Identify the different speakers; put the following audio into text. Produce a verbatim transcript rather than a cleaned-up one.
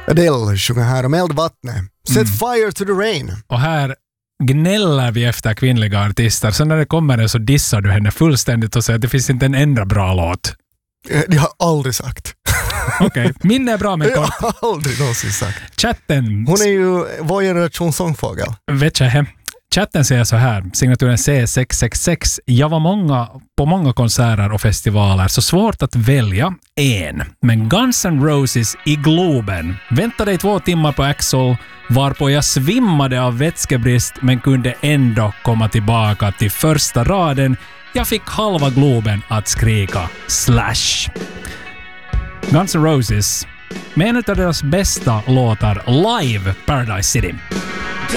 Speaker 1: Adele sjunger här om eldvattnet. Set mm. fire to the rain.
Speaker 2: Och här gnäller vi efter kvinnliga artister. Så när det kommer en så dissar du henne fullständigt och säger att det finns inte en enda bra låt.
Speaker 1: Det har jag aldrig sagt.
Speaker 2: Okej, okay. Minne är bra men kort.
Speaker 1: Jag har aldrig någonsin sagt.
Speaker 2: Chatten.
Speaker 1: Hon är ju vår generations sångfågel.
Speaker 2: Vet jag. Chatten säger så här, signaturen C sex sex sex. Jag var många, på många konserter och festivaler, så svårt att välja en. Men Guns N' Roses i Globen. Väntade i två timmar på Axl, varpå jag svimmade av vätskebrist men kunde ändå komma tillbaka till första raden. Jag fick halva Globen att skrika Slash. Guns N' Roses med en av deras bästa låtar live, Paradise City.